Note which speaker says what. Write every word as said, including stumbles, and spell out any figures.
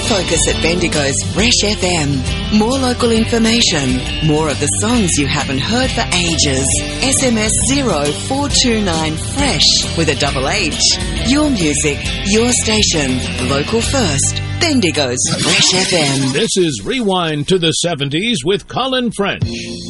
Speaker 1: focus at Bendigo's Fresh F M. More local information, more of the songs you haven't heard for ages. S M S zero four two nine FRESH with a double H. Your music, your station, local first. Bendigo's Fresh F M.
Speaker 2: This is Rewind to the seventies with Colin French.